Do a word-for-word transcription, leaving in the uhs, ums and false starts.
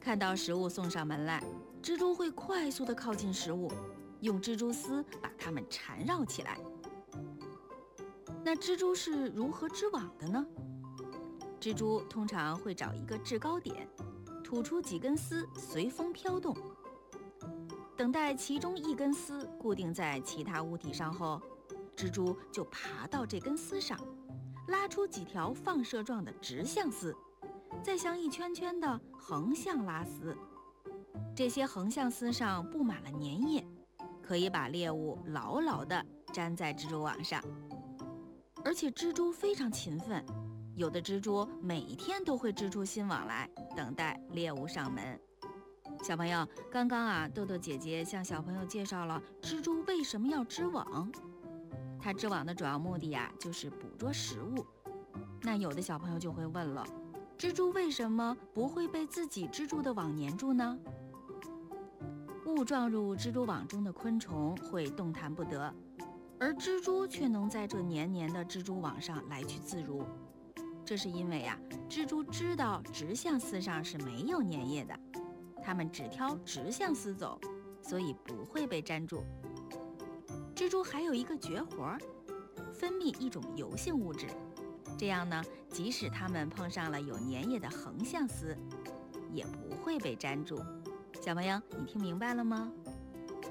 看到食物送上门来，蜘蛛会快速地靠近食物，用蜘蛛丝把它们缠绕起来。那蜘蛛是如何织网的呢？蜘蛛通常会找一个制高点，吐出几根丝，随风飘动。等待其中一根丝固定在其他物体上后，蜘蛛就爬到这根丝上，拉出几条放射状的直向丝，再像一圈圈的横向拉丝。这些横向丝上布满了粘液，可以把猎物牢牢地粘在蜘蛛网上。而且蜘蛛非常勤奋，有的蜘蛛每天都会织出新网来，等待猎物上门。小朋友，刚刚啊，豆豆姐姐向小朋友介绍了蜘蛛为什么要织网。它织网的主要目的呀，就是捕捉食物。那有的小朋友就会问了，蜘蛛为什么不会被自己织住的网粘住呢？误撞入蜘蛛网中的昆虫会动弹不得，而蜘蛛却能在这黏黏的蜘蛛网上来去自如。这是因为呀、啊，蜘蛛知道直向丝上是没有粘液的，它们只挑直向丝走，所以不会被粘住。蜘蛛还有一个绝活，分泌一种油性物质，这样呢，即使它们碰上了有粘液的横向丝，也不会被粘住。小朋友，你听明白了吗？